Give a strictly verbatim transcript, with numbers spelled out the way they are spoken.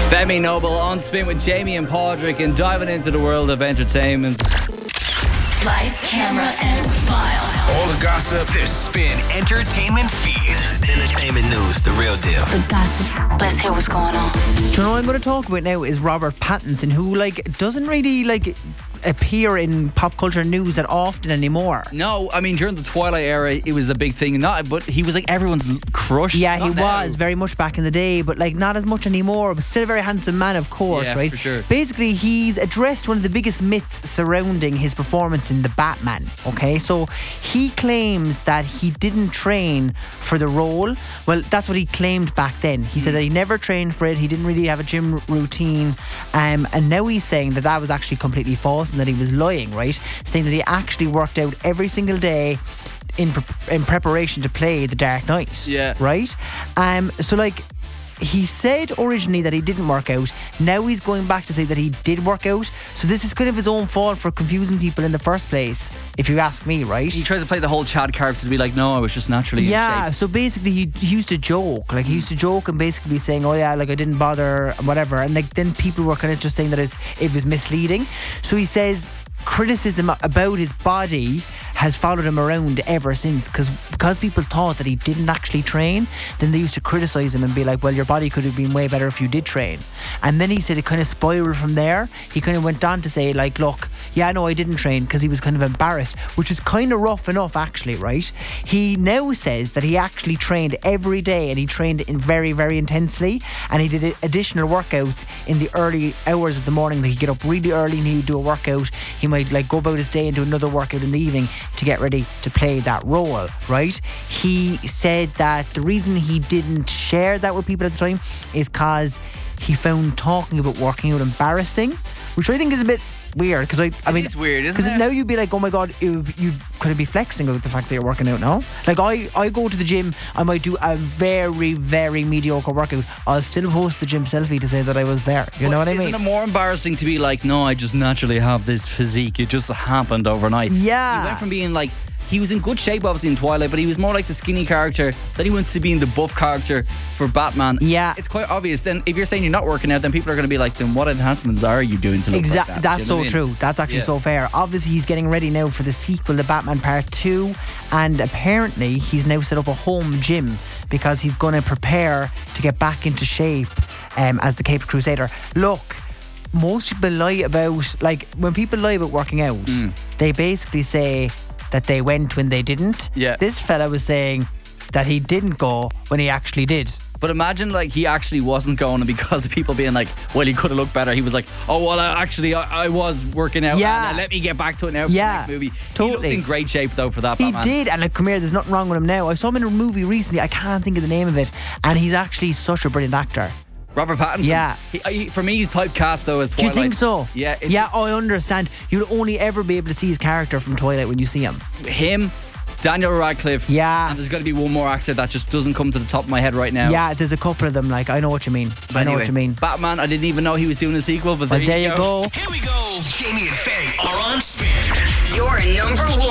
Femi Noble on Spin with Jamie and Padraig and diving into the world of entertainment. Lights, camera, and smile. All the gossip. The Spin Entertainment Feed. Entertainment news, the real deal. The gossip. Let's hear what's going on. Do you know what I'm going to talk about now is Robert Pattinson, who like doesn't really like appear in pop culture news that often anymore. No, I mean during the Twilight era it was a big thing, not but he was like everyone's crush. Yeah, he Not now. was very much back in the day, but like not as much anymore, but still a very handsome man, of course, Yeah, right? for sure. Basically, he's addressed one of the biggest myths surrounding his performance in The Batman, okay? So he claims that he didn't train for the role. Well, that's what he claimed back then. He said that he never trained for it, he didn't really have a gym routine, um, and now he's saying that that was actually completely false and that he was lying, right? Saying that he actually worked out every single day in pre- in preparation to play The Dark Knight. Yeah. Right? Um, so like he said originally that he didn't work out. Now he's going back to say that he did work out. So this is kind of his own fault for confusing people in the first place, if you ask me, right? He tried to play the whole Chad character to be like, no, I was just naturally Yeah, in shape. so basically he, he used to joke. Like he used to joke and basically be saying, oh yeah, like I didn't bother, whatever. And like then people were kind of just saying that it's, it was misleading. So he says criticism about his body has followed him around ever since, because because people thought that he didn't actually train, then they used to criticize him and be like, well, your body could have been way better if you did train. And then he said it kind of spiraled from there. He kind of went on to say like, look, yeah, no, I didn't train, because he was kind of embarrassed, which is kind of rough enough actually, right? He now says that he actually trained every day, and he trained in very, very intensely, and he did additional workouts in the early hours of the morning. Like he'd get up really early and he would do a workout. He might like go about his day and do another workout in the evening to get ready to play that role, right? He said that the reason he didn't share that with people at the time is because he found talking about working out embarrassing, which I think is a bit weird, because I, I mean, is weird, isn't because it? now you'd be like, oh my god, you you could be flexing about the fact that you're working out now. Like I, I go to the gym, I might do a very, very mediocre workout. I'll still post the gym selfie to say that I was there. You But know what I isn't mean? it more embarrassing to be like, no, I just naturally have this physique, it just happened overnight? Yeah. He went from being like, he was in good shape obviously in Twilight, but he was more like the skinny character. Then he went to being the buff character for Batman. Yeah. It's quite obvious. Then if you're saying you're not working out, then people are going to be like, then what enhancements are you doing to look Exactly, like that? that's Do you know so what I mean? true. That's actually Yeah. so fair. Obviously, he's getting ready now for the sequel, The Batman Part Two, and apparently he's now set up a home gym because he's going to prepare to get back into shape um, as the Caped Crusader. Look, most people lie about, like when people lie about working out, Mm. they basically say that they went when they didn't. Yeah. This fella was saying that he didn't go when he actually did. But imagine like he actually wasn't going, and because of people being like, well, he could have looked better, he was like, oh well, I actually I, I was working out. Yeah. And, uh, let me get back to it now for Yeah, the next movie. He totally. looked in great shape though for that He Batman. did, and like, come here, there's nothing wrong with him now. I saw him in a movie recently, I can't think of the name of it, and he's actually such a brilliant actor. Robert Pattinson. Yeah. He, he, for me, he's typecast though as Do you Twilight. think so? Yeah. it- yeah, I understand. You'll only ever be able to see his character from Twilight when you see him. Him, Daniel Radcliffe. Yeah. And there's got to be one more actor that just doesn't come to the top of my head right now. Yeah, there's a couple of them, like, I know what you mean. I know Anyway, what you mean. Batman, I didn't even know he was doing a sequel, but But there, there you go. Here we go. Jamie and Faye are on Spin. Your number one.